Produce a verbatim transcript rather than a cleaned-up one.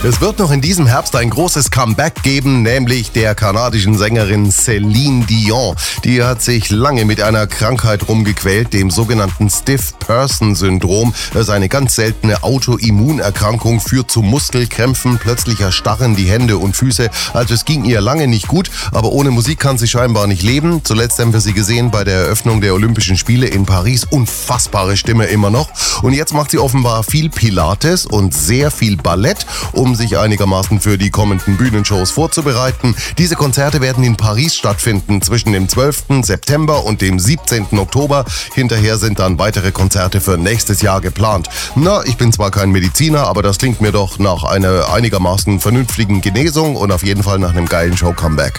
Es wird noch in diesem Herbst ein großes Comeback geben, nämlich der kanadischen Sängerin Celine Dion. Die hat sich lange mit einer Krankheit rumgequält, dem sogenannten Stiff-Person-Syndrom. Das ist eine ganz seltene Autoimmunerkrankung, führt zu Muskelkrämpfen, plötzlich erstarren die Hände und Füße. Also es ging ihr lange nicht gut, aber ohne Musik kann sie scheinbar nicht leben. Zuletzt haben wir sie gesehen bei der Eröffnung der Olympischen Spiele in Paris. Unfassbare Stimme immer noch. Und jetzt macht sie offenbar viel Pilates und sehr viel Ballett, um sich einigermaßen für die kommenden Bühnenshows vorzubereiten. Diese Konzerte werden in Paris stattfinden zwischen dem zwölften September und dem siebzehnten Oktober. Hinterher sind dann weitere Konzerte für nächstes Jahr geplant. Na, ich bin zwar kein Mediziner, aber das klingt mir doch nach einer einigermaßen vernünftigen Genesung und auf jeden Fall nach einem geilen Show-Comeback.